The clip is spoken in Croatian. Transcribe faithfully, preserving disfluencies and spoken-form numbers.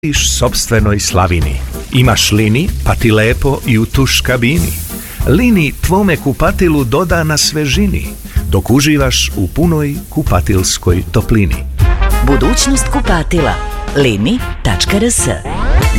Iš sopstvenoj slavini. Imaš Lini, pa ti lepo i u tuš kabini. Lini tvome kupatilu doda na svežini, dok uživaš u punoj kupatilskoj toplini. Budućnost kupatila. lini tačka r s